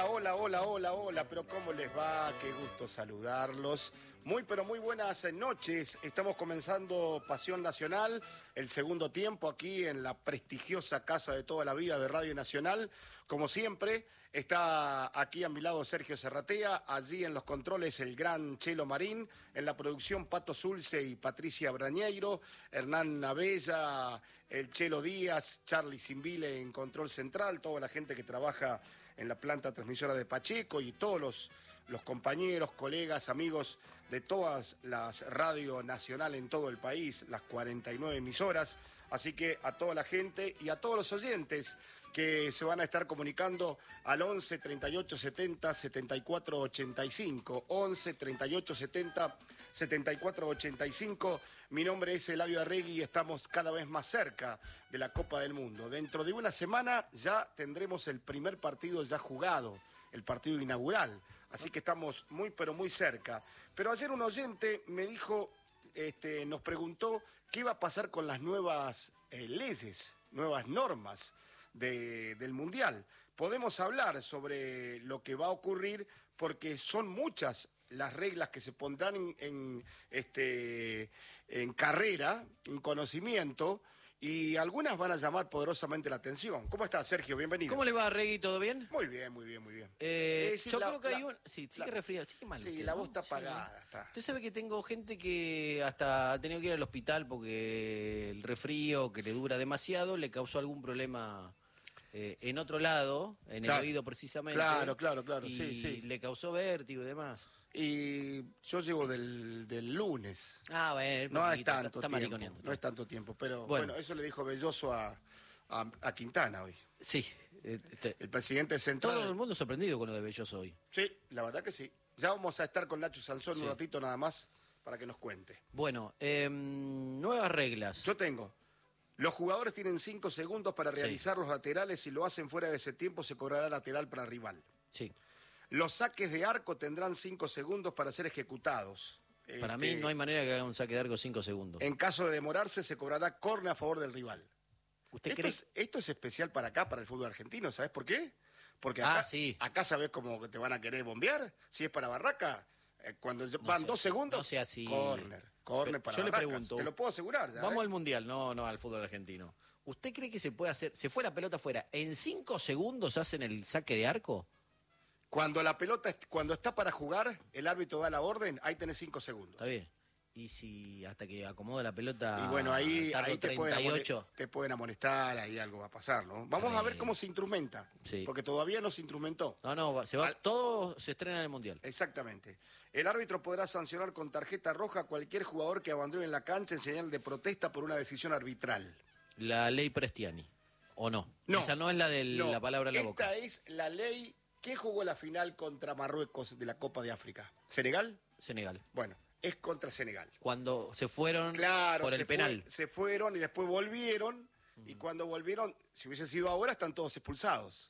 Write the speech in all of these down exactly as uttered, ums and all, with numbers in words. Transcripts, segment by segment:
Hola, hola, hola, hola, hola, pero ¿cómo les va? Qué gusto saludarlos. Muy, pero muy buenas noches. Estamos comenzando Pasión Nacional, el segundo tiempo aquí en la prestigiosa casa de toda la vida de Radio Nacional. Como siempre, está aquí a mi lado Sergio Serratea, allí en los controles el gran Chelo Marín, en la producción Pato Zulce y Patricia Brañeiro, Hernán Navella, el Chelo Díaz, Charlie Simbile en control central, toda la gente que trabaja en la planta transmisora de Pacheco y todos los, los compañeros, colegas, amigos de todas las radios nacionales en todo el país, las cuarenta y nueve emisoras. Así que a toda la gente y a todos los oyentes que se van a estar comunicando al once, treinta y ocho, setenta, setenta y cuatro ochenta y cinco. once, treinta y ocho, setenta, setenta y cuatro ochenta y cinco. Mi nombre es Eladio Arregui y estamos cada vez más cerca de la Copa del Mundo. Dentro de una semana ya tendremos el primer partido ya jugado, el partido inaugural. Así que estamos muy, pero muy cerca. Pero ayer un oyente me dijo, este, nos preguntó qué iba a pasar con las nuevas eh, leyes, nuevas normas de, del Mundial. Podemos hablar sobre lo que va a ocurrir porque son muchas las reglas que se pondrán en, en, este, en carrera, en conocimiento, y algunas van a llamar poderosamente la atención. ¿Cómo estás, Sergio? Bienvenido. ¿Cómo le va, Regui? ¿Todo bien? Muy bien, muy bien, muy bien. Eh, Es decir, yo la- creo que la- hay un... Sí, sigue la- resfriado, sigue mal Sí, usted, la ¿no? voz está Sí. apagada. Está. Usted sabe que tengo gente que hasta ha tenido que ir al hospital porque el resfrío que le dura demasiado le causó algún problema eh, en otro lado, en Claro. el oído precisamente. Claro, claro, claro, y sí, sí. le causó vértigo y demás. Y yo llego del, del lunes. Ah, bueno, No es poquito, tanto está, está tiempo, mariconeando. no es tanto tiempo, pero Bueno. bueno, eso le dijo Belloso a, a, a Quintana hoy. Sí, eh, este, El presidente central. todo el mundo sorprendido con lo de Belloso hoy. Sí, la verdad que sí. Ya vamos a estar con Nacho Sansón Sí. un ratito nada más para que nos cuente. Bueno, eh, nuevas reglas. Yo tengo. Los jugadores tienen cinco segundos para Sí. realizar los laterales. Si lo hacen fuera de ese tiempo, se cobrará lateral para rival. Sí. Los saques de arco tendrán cinco segundos para ser ejecutados. Para Este, mí no hay manera que haga un saque de arco cinco segundos. En caso de demorarse, se cobrará córner a favor del rival. ¿Usted Esto cree? es, esto es especial para acá, para el fútbol argentino. ¿Sabes por qué? Porque acá, Ah, sí. acá sabes cómo que te van a querer bombear. Si es para Barraca, eh, cuando van sea dos así, segundos, no sea así. córner. Córner Pero para yo le Barracas. pregunto, Te lo puedo asegurar. ya, Vamos ¿eh? al Mundial, no, no al fútbol argentino. ¿Usted cree que se puede hacer, se fue la pelota afuera, en cinco segundos hacen el saque de arco? Cuando la pelota, est- cuando está para jugar, el árbitro da la orden, ahí tenés cinco segundos. Está bien. Y si hasta que acomoda la pelota... Y bueno, ahí, tardo ahí te, pueden treinta y ocho. amone- te pueden amonestar, ahí algo va a pasar, ¿no? Vamos Está a ver bien. cómo se instrumenta, Sí. porque todavía no se instrumentó. No, no, va- se va, Al- todo se estrena en el Mundial. Exactamente. El árbitro podrá sancionar con tarjeta roja a cualquier jugador que abandone la cancha en señal de protesta por una decisión arbitral. La ley Prestiani, ¿o no? No. Esa no es la de No, la palabra en la esta boca. es la ley. ¿Quién jugó la final contra Marruecos de la Copa de África? ¿Senegal? Senegal. Bueno, es contra Senegal. Cuando se fueron Claro, por el se, penal. fue- se fueron y después volvieron. Y cuando volvieron, si hubiese sido ahora, están todos expulsados.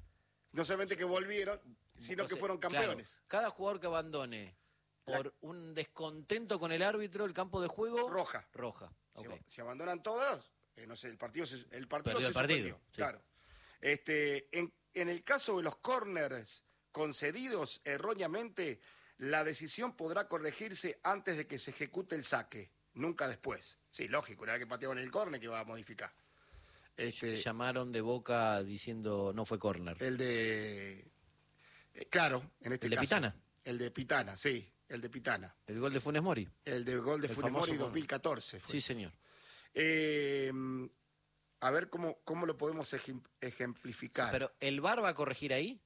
No solamente que volvieron, sino O que sea, fueron claro, campeones. cada jugador que abandone La- por un descontento con el árbitro el campo de juego... Roja. Roja, Si- ok. Si, abandonan todos, eh, no sé, el partido se, el partido Perdió se el partido, suspendió, sí. claro. Este, en, en el caso de los corners concedidos erróneamente, la decisión podrá corregirse antes de que se ejecute el saque, nunca después. Sí, lógico, una vez que pateaban el córner que va a modificar. Este, Llamaron de Boca diciendo no fue córner. el de eh, claro, en este ¿El de caso. Pitana? El de Pitana, sí, el de Pitana. El gol de Funes Mori. El de gol de El Funes famoso Mori gol. dos mil catorce fue. Sí, señor. Eh, a ver cómo, cómo lo podemos ejem- ejemplificar. Pero ¿el V A R va a corregir ahí?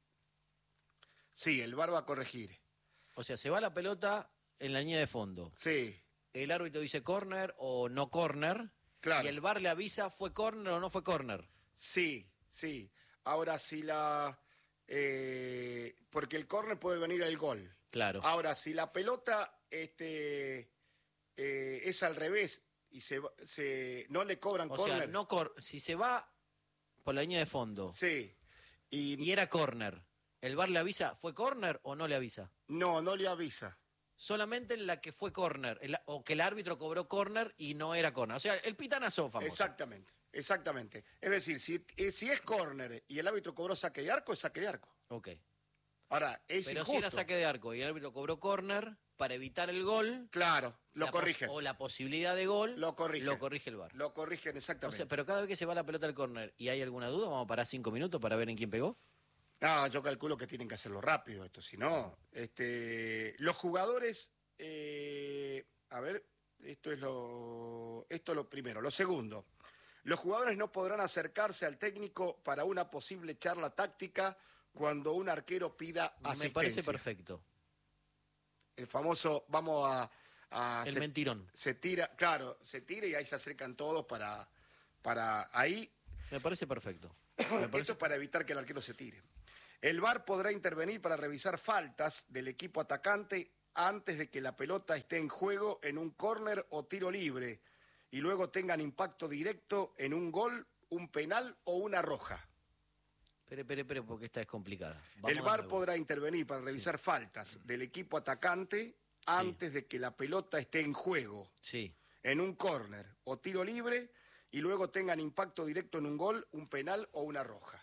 Sí, el V A R va a corregir. O sea, se va la pelota en la línea de fondo. Sí, El árbitro dice córner o no córner. Claro. Y el V A R le avisa fue córner o no fue córner. sí, sí. Ahora, si la... eh, porque el córner puede venir al gol. Claro. Ahora, si la pelota este, eh, es al revés y se, va- se no le cobran O córner... sea, no cor si se va por la línea de fondo Sí. Y, y era córner, ¿el V A R le avisa fue córner o no le avisa? no, no le avisa. Solamente en la que fue córner, el- o que el árbitro cobró córner y no era córner. O sea, el pitanazo famoso. Exactamente, exactamente. Es decir, si, eh, si es córner y el árbitro cobró saque de arco, es saque de arco. Ok. Ahora, es Pero injusto. si era saque de arco y el árbitro cobró córner, para evitar el gol... Claro, lo la corrigen. pos- O la posibilidad de gol, Lo corrigen. lo corrige el V A R. Lo corrigen O exactamente. sea, pero cada vez que se va la pelota al córner y hay alguna duda, vamos a parar cinco minutos para ver en quién pegó. No, yo calculo que tienen que hacerlo rápido esto, si no, este, los jugadores, eh, a ver, esto es lo, esto es lo primero. Lo segundo, los jugadores no podrán acercarse al técnico para una posible charla táctica cuando un arquero pida asistencia. Me parece perfecto. El famoso, vamos a... a El se, mentirón. Se tira, claro, se tira y ahí se acercan todos para, para ahí. Me parece perfecto. Me Esto parece... es para evitar que el arquero se tire. El V A R podrá intervenir para revisar faltas del equipo atacante antes de que la pelota esté en juego en un córner o tiro libre y luego tengan impacto directo en un gol, un penal o una roja. Espere, espere, espere, porque esta es complicada. Vamos El de V A R nuevo. podrá intervenir para revisar Sí. faltas del equipo atacante antes de que la pelota esté en juego Sí. en un córner o tiro libre y luego tengan impacto directo en un gol, un penal o una roja.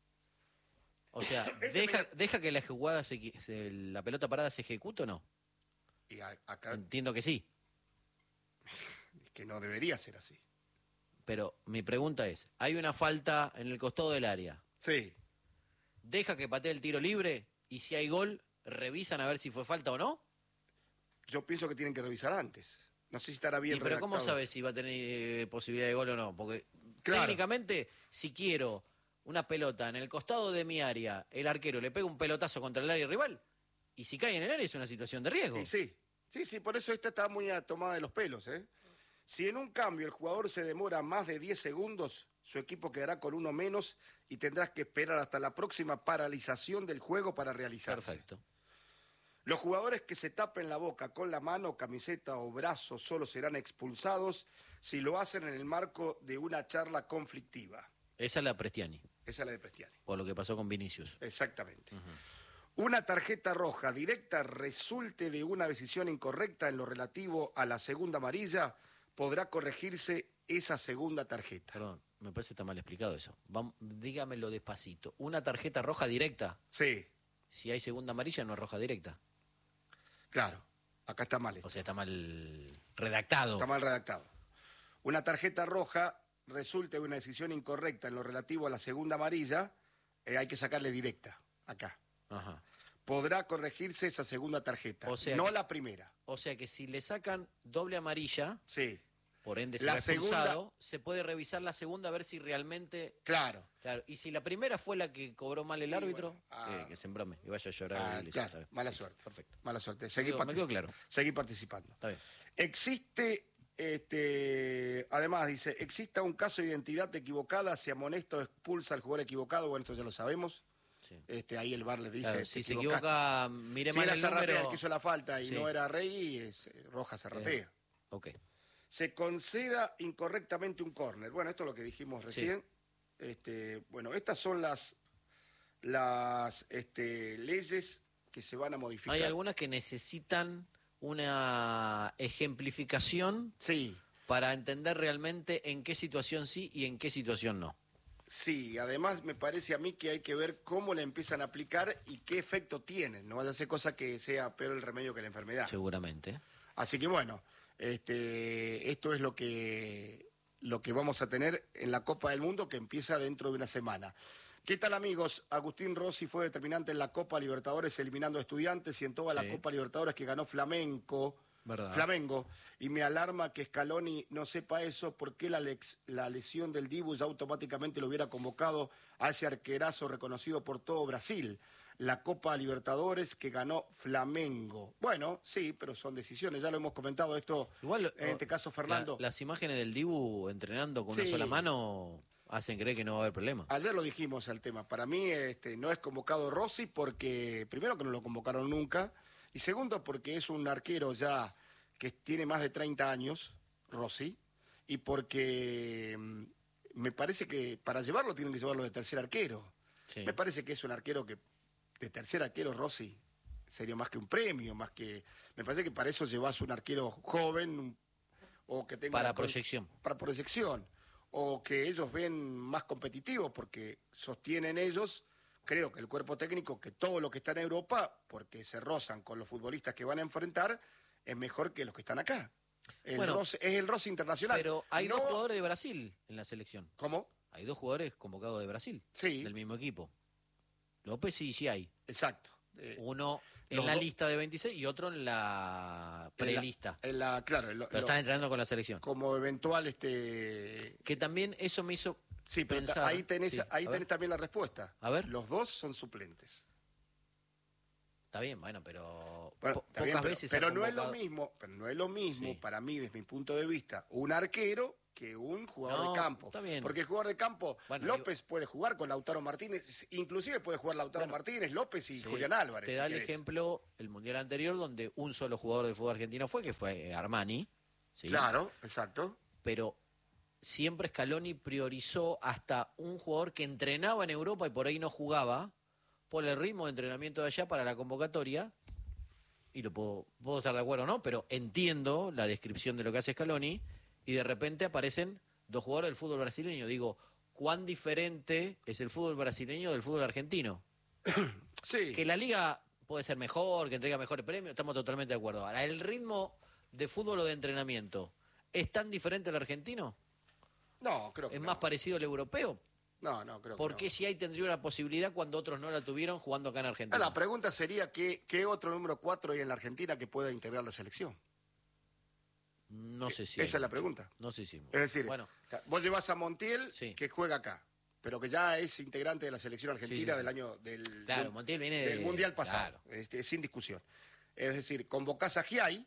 O sea, Este deja, me- deja que la jugada, se, equi- se- la pelota parada se ejecute o no. Y a- acá Entiendo que sí. es que no debería ser así. Pero mi pregunta es, hay una falta en el costado del área. Sí. Deja que patee el tiro libre y si hay gol, revisan a ver si fue falta o no. Yo pienso que tienen que revisar antes. No sé si estará bien Y, pero ¿cómo redactado. sabes si va a tener eh, posibilidad de gol o no? Porque Claro. técnicamente, si quiero una pelota en el costado de mi área, el arquero le pega un pelotazo contra el área rival, y si cae en el área es una situación de riesgo. Y sí, sí, sí, por eso esta está muy a- tomada de los pelos. ¿eh? Si en un cambio el jugador se demora más de diez segundos, su equipo quedará con uno menos y tendrás que esperar hasta la próxima paralización del juego para realizarse. Perfecto. Los jugadores que se tapen la boca con la mano, camiseta o brazo solo serán expulsados si lo hacen en el marco de una charla conflictiva. Esa es la Prestiani, Esa es la de Prestiani. por lo que pasó con Vinicius. Exactamente. Una tarjeta roja directa resulte de una decisión incorrecta en lo relativo a la segunda amarilla, podrá corregirse esa segunda tarjeta. Perdón, me parece que está mal explicado eso. Vam- dígamelo despacito. Una tarjeta roja directa, Sí, si hay segunda amarilla no es roja directa. claro. Acá está mal. esto. O sea, está mal redactado. Está mal redactado. Una tarjeta roja resulte de una decisión incorrecta en lo relativo a la segunda amarilla, eh, hay que sacarle directa, acá. Ajá. Podrá corregirse esa segunda tarjeta, O sea no que- la primera. O sea que si le sacan doble amarilla, Sí, por ende se La va segunda- expulsado, se puede revisar la segunda a ver si realmente... claro. Claro, y si la primera fue la que cobró mal el Sí, árbitro, bueno, ah. eh, que se embrome y vaya a llorar. Ah, y listo, claro, está bien. mala Listo, suerte. Perfecto. Mala suerte. Seguí, quedó- me partici- quedó claro. seguí participando. Está bien. Existe, este, además dice, exista un caso de identidad equivocada, se amonesta o expulsa al jugador equivocado, bueno, esto ya lo sabemos. Sí. Este, ahí el V A R le dice, Claro, te si se equivocaste. equivoca, mire Si mal era el Zarratea número... el que hizo la falta y Sí. no era Rey, es eh, Roja Zarratea. Ok. Se conceda incorrectamente un córner. Bueno, esto es lo que dijimos recién. Este, bueno, estas son las, las este, leyes que se van a modificar. Hay algunas que necesitan una ejemplificación Sí, para entender realmente en qué situación sí y en qué situación no. sí. Además, me parece a mí que hay que ver cómo la empiezan a aplicar y qué efecto tienen. No vaya a ser cosa que sea peor el remedio que la enfermedad. Seguramente. Así que bueno, este, esto es lo que, lo que vamos a tener en la Copa del Mundo que empieza dentro de una semana. ¿Qué tal, amigos? Agustín Rossi fue determinante en la Copa Libertadores eliminando a Estudiantes y en toda Sí. la Copa Libertadores que ganó Flamenco. ¿Verdad? Flamengo. Y me alarma que Scaloni no sepa eso, porque la, lex- la lesión del Dibu ya automáticamente lo hubiera convocado a ese arquerazo reconocido por todo Brasil. La Copa Libertadores que ganó Flamengo. Bueno, sí, pero son decisiones, ya lo hemos comentado esto, Igual, en este caso la- Fernando. las imágenes del Dibu entrenando con Sí. una sola mano hacen creer que no va a haber problema. Ayer lo dijimos el tema. Para mí este, no es convocado Rossi porque, primero, que no lo convocaron nunca, y segundo, porque es un arquero ya que tiene más de treinta años, Rossi, y porque mm, me parece que para llevarlo tienen que llevarlo de tercer arquero. Sí. Me parece que es un arquero que, de tercer arquero, Rossi, sería más que un premio, más que... Me parece que para eso llevas un arquero joven un- o que tenga... Para una con- proyección. Para proyección. O que ellos ven más competitivos porque sostienen ellos creo que el cuerpo técnico, que todo lo que está en Europa, porque se rozan con los futbolistas que van a enfrentar, es mejor que los que están acá. El Bueno, roce, es el roce internacional. Pero hay No- dos jugadores de Brasil en la selección. ¿Cómo? Hay dos jugadores convocados de Brasil, Sí, del mismo equipo. López y Giai. exacto. Eh, Uno en los la dos- lista de veintiséis y otro en la en la- prelista. En la, claro, en lo- Pero lo- están entrenando con la selección. como eventual, este... Que también eso me hizo Sí, pero pensar. ahí tenés, Sí, ahí a tenés ver. también la respuesta. A ver. Los dos son suplentes. Está bien, bueno, pero Bueno, po- está pocas bien, pero, veces ha pero no es lo convocado- mismo, pero no es lo mismo Sí. para mí, desde mi punto de vista, un arquero que un jugador No, de campo. está bien. Porque el jugador de campo, Bueno, López puede jugar con Lautaro Martínez, inclusive puede jugar Lautaro Bueno, Martínez, López y Sí, Julián Álvarez. Te si da el querés. ejemplo el mundial anterior donde un solo jugador de fútbol argentino fue, que fue Armani. ¿sí? Claro, exacto. Pero siempre Scaloni priorizó hasta un jugador que entrenaba en Europa y por ahí no jugaba, por el ritmo de entrenamiento de allá para la convocatoria, y lo puedo, puedo estar de acuerdo o no, pero entiendo la descripción de lo que hace Scaloni, y de repente aparecen dos jugadores del fútbol brasileño. Digo, ¿cuán diferente es el fútbol brasileño del fútbol argentino? Sí. Que la liga puede ser mejor, que entrega mejores premios, estamos totalmente de acuerdo. Ahora, ¿el ritmo de fútbol o de entrenamiento es tan diferente al argentino? No, creo que ¿Es no. más parecido al europeo? No, no, creo ¿Por que qué no. si ahí tendría una posibilidad cuando otros no la tuvieron jugando acá en Ah, Argentina? la pregunta sería, ¿qué, ¿qué otro número cuatro hay en la Argentina que pueda integrar la selección? No sé si. Esa hay es la mucho. pregunta. No sé si. Es decir, Bueno, vos llevas a Montiel, Sí. que juega acá, pero que ya es integrante de la selección argentina Sí, sí, sí. del año del, claro, del- Montiel viene de- del Mundial pasado, claro. este, sin discusión. Es decir, convocás a Giai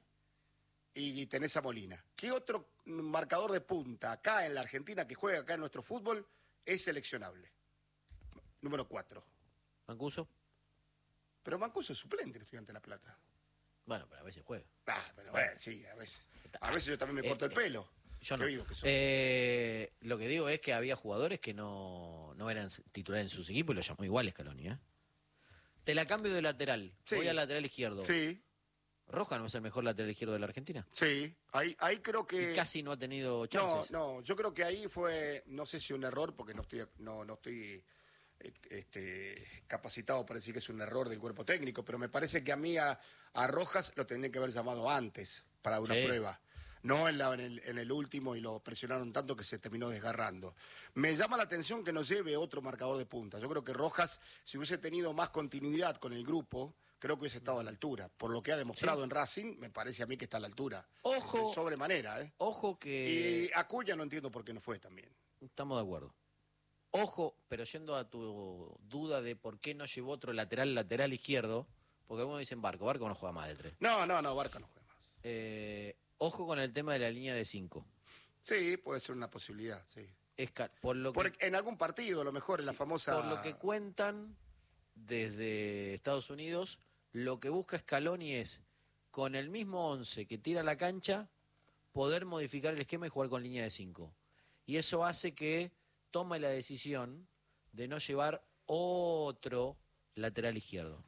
y tenés a Molina. ¿Qué otro marcador de punta acá en la Argentina que juega acá en nuestro fútbol es seleccionable? Número cuatro. Mancuso. Pero Mancuso es suplente en Estudiante de La Plata. Bueno, pero a veces juega. Ah, pero bueno, sí, a veces. A veces yo también me Eh, corto el eh, pelo. Yo Qué no. vivo que soy. Eh, lo que digo es que había jugadores que no, no eran titulares en sus equipos y lo llamó igual Scaloni, ¿eh? Te la cambio de lateral. Sí. Voy al lateral izquierdo. Sí, Roja no es el mejor lateral izquierdo de la Argentina. sí. Ahí, ahí creo que... Y casi no ha tenido No, chances. no, yo creo que ahí fue, no sé si un error, porque no estoy, no, no estoy eh, este, capacitado para decir que es un error del cuerpo técnico, pero me parece que a mí a, a Rojas lo tendrían que haber llamado antes para una Sí. prueba. No en, la- en el, en el último y lo presionaron tanto que se terminó desgarrando. Me llama la atención que nos lleve otro marcador de punta. Yo creo que Rojas, si hubiese tenido más continuidad con el grupo, creo que hubiese estado a la altura. Por lo que ha demostrado Sí. en Racing, me parece a mí que está a la altura. Ojo. De sobremanera, ¿eh? Ojo que... Y Acuña no entiendo por qué no fue también. Estamos de acuerdo. Ojo, pero yendo a tu duda de por qué no llevó otro lateral, lateral izquierdo, porque algunos dicen Barco, Barco no juega más de tres. No, no, no, Barca no juega más. Eh, ojo con el tema de la línea de cinco. Sí, puede ser una posibilidad, sí. Es ca- por lo que, Por- en algún partido, a lo mejor, en la famosa... por lo que cuentan desde Estados Unidos, lo que busca Scaloni es, con el mismo once que tira a la cancha, poder modificar el esquema y jugar con línea de cinco. Y eso hace que tome la decisión de no llevar otro lateral izquierdo.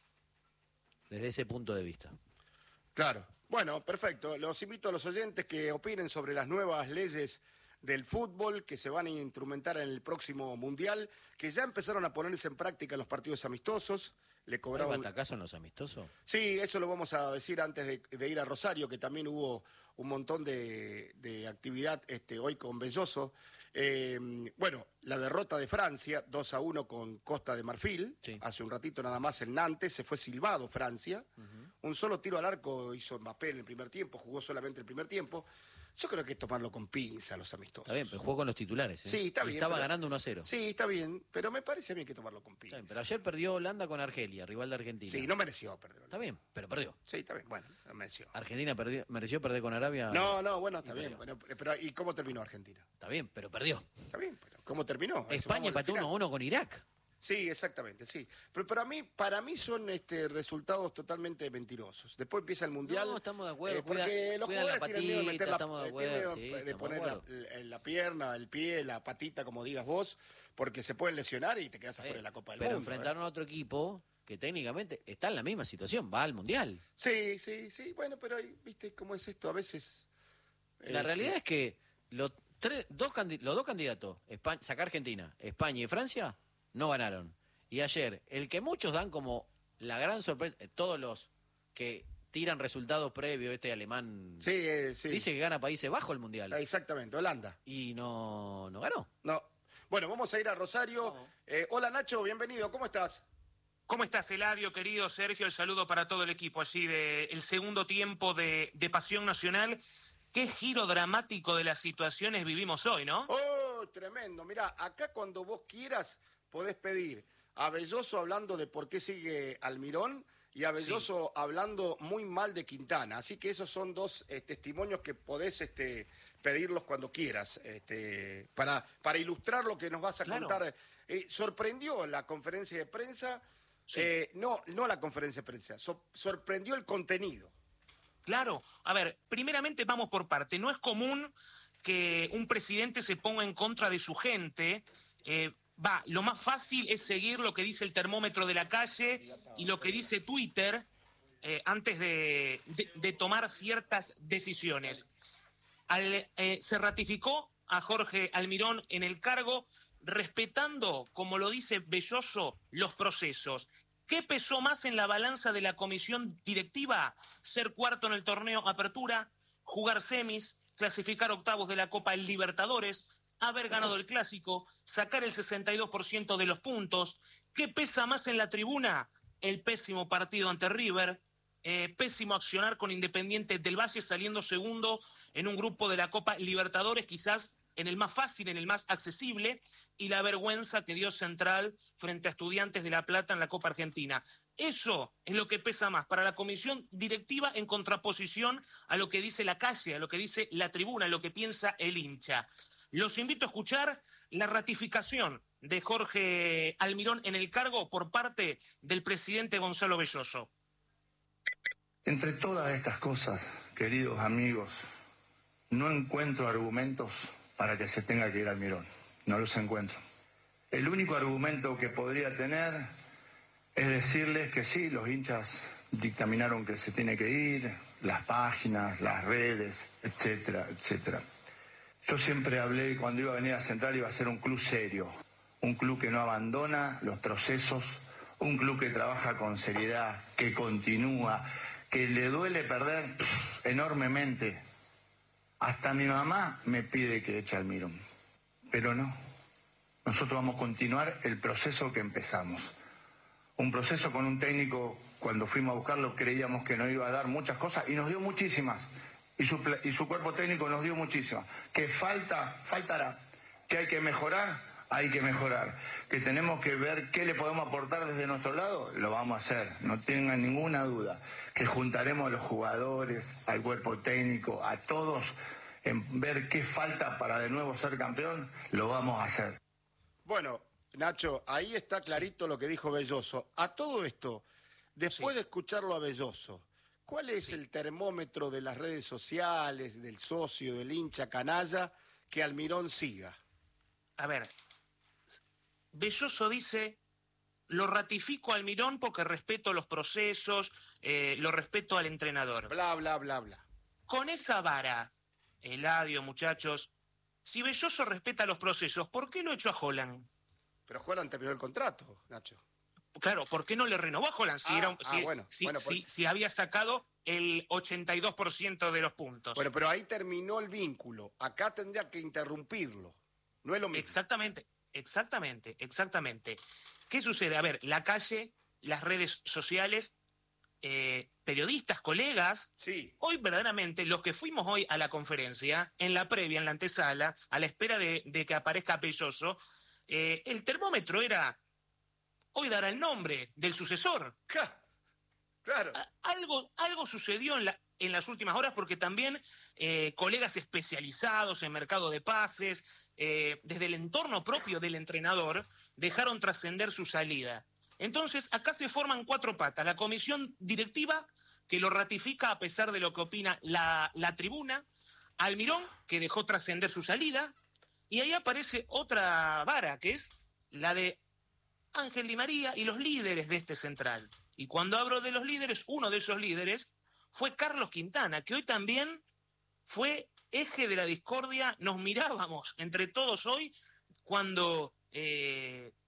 Desde ese punto de vista. Claro. Bueno, perfecto. Los invito a los oyentes que opinen sobre las nuevas leyes del fútbol que se van a instrumentar en el próximo Mundial, que ya empezaron a ponerse en práctica en los partidos amistosos. Le ¿Hay cobraban... batacazo en los amistosos? Sí, eso lo vamos a decir antes de, de ir a Rosario, que también hubo un montón de, de actividad este, hoy con Belloso. Eh, bueno, la derrota de Francia, dos a uno con Costa de Marfil. Sí. Hace un ratito nada más en Nantes, se fue silbado Francia. Un solo tiro al arco hizo Mbappé en el primer tiempo, jugó solamente el primer tiempo. Yo creo que es tomarlo con pinza los amistosos. Está bien, pero jugó con los titulares. ¿eh? Sí, está Y bien, Estaba pero- ganando uno a cero. Sí, está bien, pero me parece a mí que tomarlo con Está pinza. bien, pero ayer perdió Holanda con Argelia, rival de Argentina. Sí, no mereció perder. Está bien, pero perdió. Sí, está bien, bueno, no mereció. Argentina perdió, mereció perder con Arabia. No, no, bueno, está Y bien. perdió. Bueno, pero ¿y cómo terminó Argentina? Está bien, pero perdió. Está bien, pero ¿cómo terminó? Eso, España vamos al empató final. uno a uno con Irak. Sí, exactamente, sí. Pero para mí, para mí son este, resultados totalmente mentirosos. Después empieza el Mundial. No, estamos de acuerdo. eh, porque Cuida- los cuida la jugadores tienen miedo de patita, meter la, estamos de eh, tienen acuerdo, miedo sí, de estamos de poner la, acuerdo. la pierna, el pie, la patita, como digas vos, porque se pueden lesionar y te quedas afuera de la Copa del pero Mundo. ¿eh? enfrentaron a otro equipo que técnicamente está en la misma situación, va al Mundial. Sí, sí, sí. Bueno, pero ahí, viste cómo es esto. A veces. La eh, realidad es que los, tres, dos, candi- los dos candidatos, España, saca Argentina, España y Francia, no ganaron. Y ayer, el que muchos dan como la gran sorpresa, eh, todos los que tiran resultados previos, este alemán Sí, eh, sí. dice que gana Países Bajos el Mundial. Exactamente, Holanda. Y no, no ganó. No. Bueno, vamos a ir a Rosario. No. Eh, hola Nacho, bienvenido, ¿cómo estás? ¿Cómo estás, Eladio, querido Sergio? El saludo para todo el equipo allí de el segundo tiempo de, de Pasión Nacional. Qué giro dramático de las situaciones vivimos hoy, ¿no? Oh, tremendo. Mirá, acá cuando vos quieras podés pedir a Belloso hablando de por qué sigue Almirón y a Belloso sí. hablando muy mal de Quintana. Así que esos son dos eh, testimonios que podés este, pedirlos cuando quieras, este, para, para ilustrar lo que nos vas a claro. contar. Eh, sorprendió la conferencia de prensa, sí. eh, no, no la conferencia de prensa, so, sorprendió el contenido. Claro, a ver, primeramente vamos por parte. No es común que un presidente se ponga en contra de su gente. Eh, va, lo más fácil es seguir lo que dice el termómetro de la calle y lo que dice Twitter eh, antes de, de, de tomar ciertas decisiones. Al, eh, se ratificó a Jorge Almirón en el cargo respetando, como lo dice Belloso, los procesos. ¿Qué pesó más en la balanza de la comisión directiva? Ser cuarto en el torneo Apertura, jugar semis, clasificar octavos de la Copa Libertadores, haber ganado el Clásico, sacar el sesenta y dos por ciento de los puntos. ¿Qué pesa más en la tribuna? El pésimo partido ante River, eh, pésimo accionar con Independiente del Valle saliendo segundo en un grupo de la Copa Libertadores, quizás en el más fácil, en el más accesible, y la vergüenza que dio Central frente a Estudiantes de La Plata en la Copa Argentina. Eso es lo que pesa más para la comisión directiva en contraposición a lo que dice la calle, a lo que dice la tribuna, a lo que piensa el hincha. Los invito a escuchar la ratificación de Jorge Almirón en el cargo por parte del presidente Gonzalo Belloso. Entre todas estas cosas, queridos amigos, no encuentro argumentos para que se tenga que ir Almirón. No los encuentro. El único argumento que podría tener es decirles que sí, los hinchas dictaminaron que se tiene que ir, las páginas, las redes, etcétera, etcétera. Yo siempre hablé cuando iba a venir a Central iba a ser un club serio, un club que no abandona los procesos, un club que trabaja con seriedad, que continúa, que le duele perder pff, enormemente. Hasta mi mamá me pide que eche a Almirón. Pero no, nosotros vamos a continuar el proceso que empezamos. Un proceso con un técnico, cuando fuimos a buscarlo, creíamos que nos iba a dar muchas cosas y nos dio muchísimas. Y su, y su cuerpo técnico nos dio muchísimas. Que falta, faltará. Que hay que mejorar, hay que mejorar. Que tenemos que ver qué le podemos aportar desde nuestro lado, lo vamos a hacer, no tengan ninguna duda. Que juntaremos a los jugadores, al cuerpo técnico, a todos, en ver qué falta para de nuevo ser campeón, lo vamos a hacer. Bueno, Nacho, ahí está clarito lo que dijo Belloso. A todo esto, después sí. de escucharlo a Belloso, ¿cuál es sí. el termómetro de las redes sociales, del socio, del hincha canalla, que Almirón siga? A ver, Belloso dice, lo ratifico a Almirón porque respeto los procesos, eh, lo respeto al entrenador. Bla, bla, bla, bla. Con esa vara, Eladio, muchachos, si Belloso respeta los procesos, ¿por qué no echó a Holland? Pero Holland terminó el contrato, Nacho. Claro, ¿por qué no le renovó a Holland si, ah, era un, si, ah, bueno, si, bueno, si, por... si había sacado el ochenta y dos por ciento de los puntos? Bueno, pero ahí terminó el vínculo. Acá tendría que interrumpirlo. No es lo mismo. Exactamente, exactamente, exactamente. ¿Qué sucede? A ver, la calle, las redes sociales, eh, periodistas, colegas, sí. hoy verdaderamente los que fuimos hoy a la conferencia, en la previa, en la antesala, a la espera de, de que aparezca Belloso, eh, el termómetro era, hoy dará el nombre del sucesor. Claro. Algo, algo sucedió en, la, en las últimas horas porque también eh, colegas especializados en mercado de pases, eh, desde el entorno propio del entrenador, dejaron trascender su salida. Entonces, acá se forman cuatro patas. La comisión directiva, que lo ratifica a pesar de lo que opina la, la tribuna, Almirón, que dejó trascender su salida, y ahí aparece otra vara, que es la de Ángel Di María y los líderes de este Central. Y cuando hablo de los líderes, uno de esos líderes fue Carlos Quintana, que hoy también fue eje de la discordia. Nos mirábamos entre todos hoy cuando eh,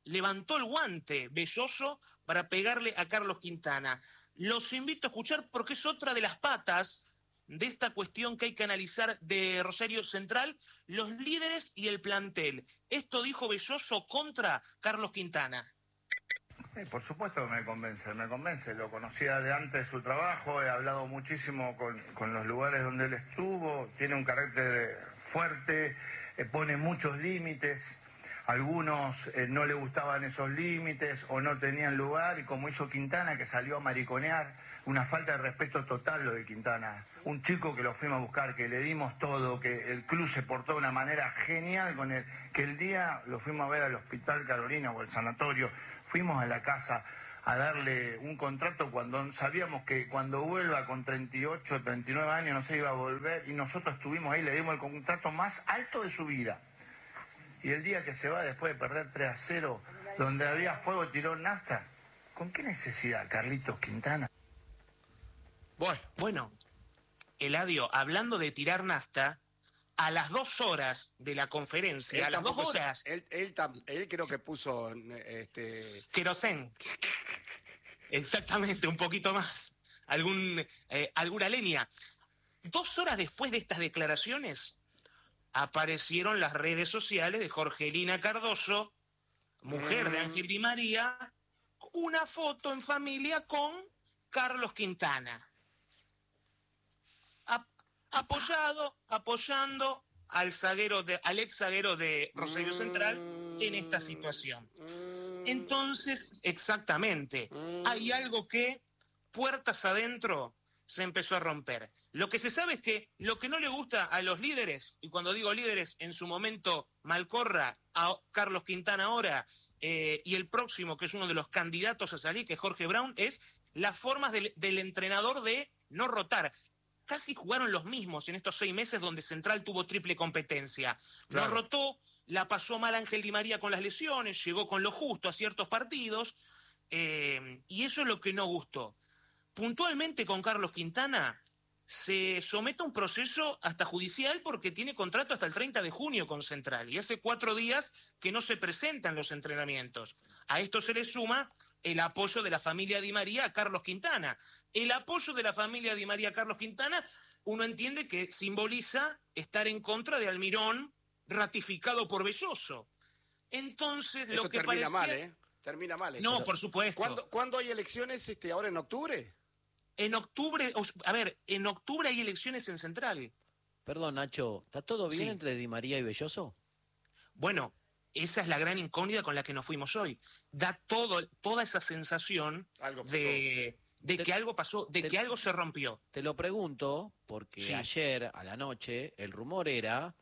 levantó el guante Belloso para pegarle a Carlos Quintana. Los invito a escuchar porque es otra de las patas de esta cuestión que hay que analizar de Rosario Central, los líderes y el plantel. Esto dijo Belloso contra Carlos Quintana. Sí, por supuesto que me convence, me convence. Lo conocía de antes su trabajo, he hablado muchísimo con, con los lugares donde él estuvo, tiene un carácter fuerte, eh, pone muchos límites. Algunos eh, no le gustaban esos límites o no tenían lugar, y como hizo Quintana, que salió a mariconear, una falta de respeto total lo de Quintana. Un chico que lo fuimos a buscar, que le dimos todo, que el club se portó de una manera genial con él, que el día lo fuimos a ver al Hospital Carolina o al sanatorio, fuimos a la casa a darle un contrato cuando sabíamos que cuando vuelva con treinta y ocho, treinta y nueve años no se iba a volver, y nosotros estuvimos ahí, le dimos el contrato más alto de su vida. Y el día que se va después de perder tres a cero, donde había fuego, tiró nafta. ¿Con qué necesidad, Carlitos Quintana? Bueno, bueno, Eladio, hablando de tirar nafta, a las dos horas de la conferencia, Él a las dos tampoco se- horas, Él, él, tam- él creo que puso este, querosén. Exactamente, un poquito más. Algún, eh, alguna leña. Dos horas después de estas declaraciones, aparecieron las redes sociales de Jorgelina Cardoso, mujer de Ángel Di María, una foto en familia con Carlos Quintana. Ap- apoyado, apoyando al zaguero de, al ex zaguero de Rosario Central en esta situación. Entonces, exactamente, hay algo que, puertas adentro, se empezó a romper. Lo que se sabe es que lo que no le gusta a los líderes, y cuando digo líderes, en su momento Malcorra, a Carlos Quintana ahora, eh, y el próximo, que es uno de los candidatos a salir, que es Jorge Brown, es las formas del, del entrenador de no rotar. Casi jugaron los mismos en estos seis meses donde Central tuvo triple competencia. Claro. No rotó, la pasó mal Ángel Di María con las lesiones, llegó con lo justo a ciertos partidos, eh, y eso es lo que no gustó. Puntualmente con Carlos Quintana se somete a un proceso hasta judicial porque tiene contrato hasta el treinta de junio con Central y hace cuatro días que no se presentan los entrenamientos. A esto se le suma el apoyo de la familia Di María a Carlos Quintana. El apoyo de la familia Di María a Carlos Quintana, uno entiende que simboliza estar en contra de Almirón ratificado por Belloso. Entonces, esto lo que termina parecía... mal, ¿eh? Termina mal. esto. No, por supuesto. ¿Cuándo, ¿Cuándo hay elecciones? Este, ¿ahora en octubre? En octubre, o- a ver, en octubre hay elecciones en Central. Perdón, Nacho, ¿está todo bien Sí. entre Di María y Belloso? Bueno, esa es la gran incógnita con la que nos fuimos hoy. Da todo, toda esa sensación Algo pasó. de, de Te- que algo pasó, de te- que algo se rompió. Te lo pregunto porque Sí. ayer a la noche el rumor era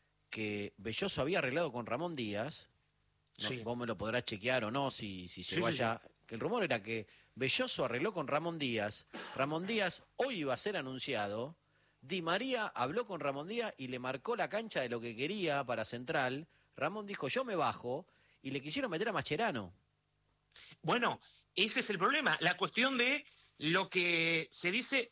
que Belloso había arreglado con Ramón Díaz. No, Sí. Vos me lo podrás chequear o no si, si llegó Sí, sí, allá. Que el rumor era que Belloso arregló con Ramón Díaz. Ramón Díaz hoy iba a ser anunciado. Di María habló con Ramón Díaz y le marcó la cancha de lo que quería para Central. Ramón dijo, yo me bajo. Y le quisieron meter a Mascherano. Bueno, ese es el problema. La cuestión de lo que se dice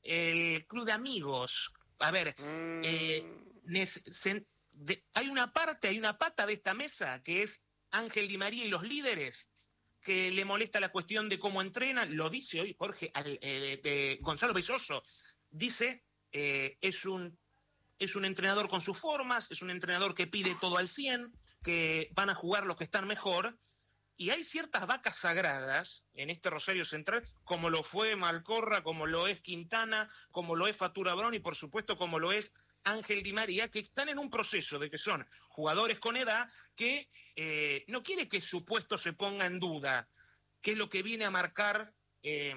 el club de amigos. A ver, Mm, eh, nes- se- de- hay una parte, hay una pata de esta mesa que es Ángel Di María y los líderes, que le molesta la cuestión de cómo entrenan. Lo dice hoy Jorge, al- eh, de Gonzalo Belloso. Dice, eh, es un es un entrenador con sus formas, es un entrenador que pide todo al cien, que van a jugar los que están mejor. Y hay ciertas vacas sagradas en este Rosario Central, como lo fue Malcorra, como lo es Quintana, como lo es Fatura Brown y por supuesto como lo es Ángel Di María, que están en un proceso de que son jugadores con edad que eh, no quiere que su puesto se ponga en duda, que es lo que viene a marcar eh,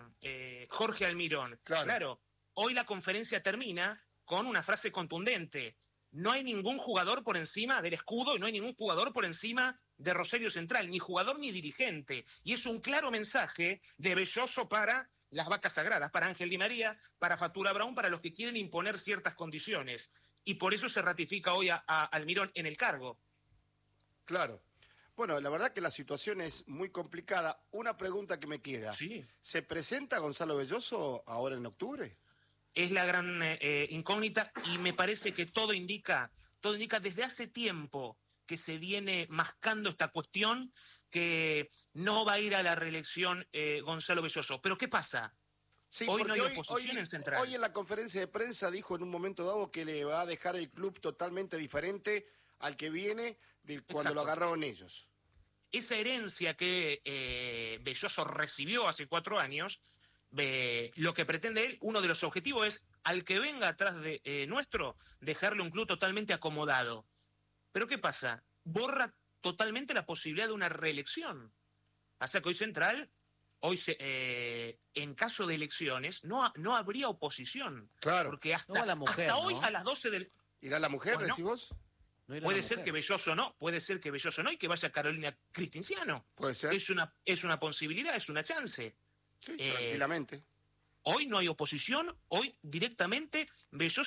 eh, Jorge Almirón. Claro. Claro, hoy la conferencia termina con una frase contundente. No hay ningún jugador por encima del escudo y no hay ningún jugador por encima de Rosario Central, ni jugador ni dirigente. Y es un claro mensaje de Belloso para las vacas sagradas, para Ángel Di María, para Fatura Brown, para los que quieren imponer ciertas condiciones. Y por eso se ratifica hoy a, a Almirón en el cargo. Claro. Bueno, la verdad que la situación es muy complicada. Una pregunta que me queda. Sí. ¿Se presenta Gonzalo Belloso ahora en octubre? Es la gran eh, incógnita y me parece que todo indica, todo indica desde hace tiempo que se viene mascando esta cuestión, que no va a ir a la reelección eh, Gonzalo Belloso. Pero ¿qué pasa? Sí, Hoy no hay hoy, oposición hoy, en Central. Hoy en la conferencia de prensa dijo en un momento dado que le va a dejar el club totalmente diferente al que viene de cuando Exacto. lo agarraron ellos. Esa herencia que eh, Belloso recibió hace cuatro años, eh, lo que pretende él, uno de los objetivos es, al que venga atrás de eh, nuestro, dejarle un club totalmente acomodado. Pero ¿qué pasa? Borra totalmente la posibilidad de una reelección. O sea que hoy Central, hoy se, eh, en caso de elecciones, no, no habría oposición. Claro. Porque hasta, No va la mujer, hasta hoy ¿no? a las doce del... ¿Irá la mujer, Bueno, decís vos? No irá Puede la ser mujer. que Belloso no, puede ser que Belloso no y que vaya Carolina Cristinciano. Puede ser. Es una, es una posibilidad, es una chance. Sí, eh, tranquilamente. Hoy no hay oposición, hoy directamente Belloso